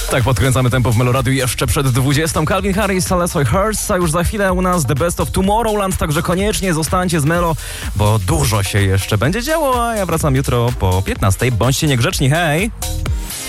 Tak, podkręcamy tempo w Meloradiu jeszcze przed 20. Calvin Harris, Celeste Hurts, a już za chwilę u nas The Best of Tomorrowland, także koniecznie zostańcie z Melo, bo dużo się jeszcze będzie działo, a ja wracam jutro po 15. Bądźcie niegrzeczni, hej!